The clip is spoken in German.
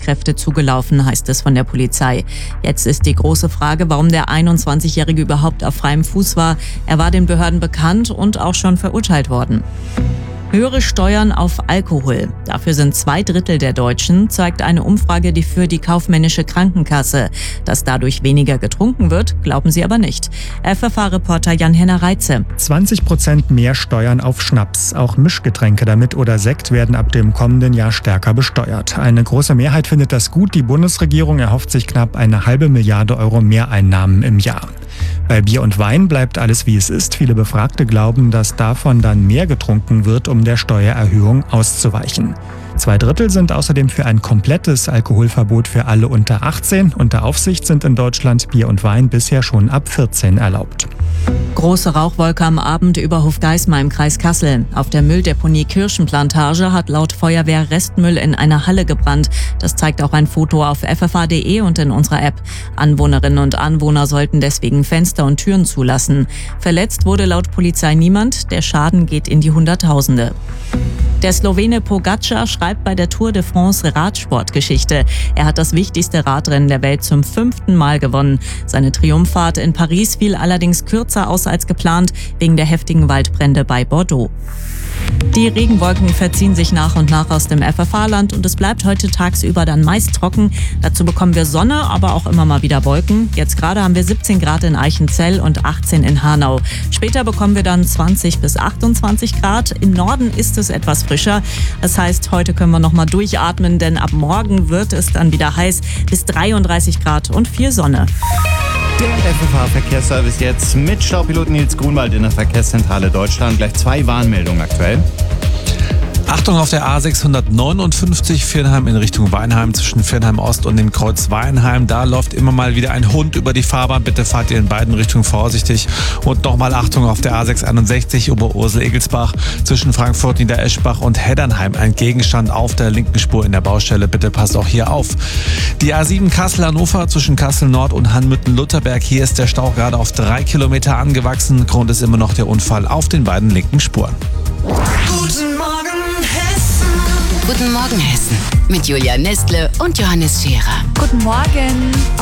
Einsatzkräfte zugelaufen, heißt es von der Polizei. Jetzt ist die große Frage, warum der 21-Jährige überhaupt auf freiem Fuß war. Er war den Behörden bekannt und auch schon verurteilt worden. Höhere Steuern auf Alkohol. Dafür sind 2/3 der Deutschen, zeigt eine Umfrage für die kaufmännische Krankenkasse. Dass dadurch weniger getrunken wird, glauben sie aber nicht. FFH-Reporter Jan-Henner Reitze. 20% mehr Steuern auf Schnaps. Auch Mischgetränke damit oder Sekt werden ab dem kommenden Jahr stärker besteuert. Eine große Mehrheit findet das gut. Die Bundesregierung erhofft sich knapp 1,5 Milliarde Euro Mehreinnahmen im Jahr. Bei Bier und Wein bleibt alles wie es ist. Viele Befragte glauben, dass davon dann mehr getrunken wird, um der Steuererhöhung auszuweichen. 2/3 sind außerdem für ein komplettes Alkoholverbot für alle unter 18. Unter Aufsicht sind in Deutschland Bier und Wein bisher schon ab 14 erlaubt. Große Rauchwolke am Abend über Hofgeismar im Kreis Kassel. Auf der Mülldeponie Kirschenplantage hat laut Feuerwehr Restmüll in einer Halle gebrannt. Das zeigt auch ein Foto auf ffh.de und in unserer App. Anwohnerinnen und Anwohner sollten deswegen Fenster und Türen zulassen. Verletzt wurde laut Polizei niemand. Der Schaden geht in die Hunderttausende. Der Slowene Pogačar schreibt bei der Tour de France Radsportgeschichte. Er hat das wichtigste Radrennen der Welt zum 5. Mal gewonnen. Seine Triumphfahrt in Paris fiel allerdings kürzer aus als geplant, wegen der heftigen Waldbrände bei Bordeaux. Die Regenwolken verziehen sich nach und nach aus dem FFH-Land und es bleibt heute tagsüber dann meist trocken. Dazu bekommen wir Sonne, aber auch immer mal wieder Wolken. Jetzt gerade haben wir 17 Grad in Eichenzell und 18 in Hanau. Später bekommen wir dann 20 bis 28 Grad. Im Norden ist es etwas frischer. Das heißt, heute können wir noch mal durchatmen, denn ab morgen wird es dann wieder heiß bis 33 Grad und viel Sonne. Der FFH-Verkehrsservice jetzt mit Staupilot Nils Grunwald in der Verkehrszentrale Deutschland. Gleich 2 Warnmeldungen aktuell. Achtung auf der A659 Viernheim in Richtung Weinheim zwischen Viernheim Ost und dem Kreuz Weinheim. Da läuft immer mal wieder ein Hund über die Fahrbahn. Bitte fahrt ihr in beiden Richtungen vorsichtig. Und nochmal Achtung auf der A661 Oberursel-Egelsbach zwischen Frankfurt, Niedereschbach und Heddernheim. Ein Gegenstand auf der linken Spur in der Baustelle. Bitte passt auch hier auf. Die A7 Kassel-Hannover zwischen Kassel Nord und Hanmüttel-Lutterberg. Hier ist der Stau gerade auf 3 Kilometer angewachsen. Grund ist immer noch der Unfall auf den beiden linken Spuren. Guten Morgen, Hessen. Guten Morgen, Hessen. Mit Julia Nestle und Johannes Scherer. Guten Morgen.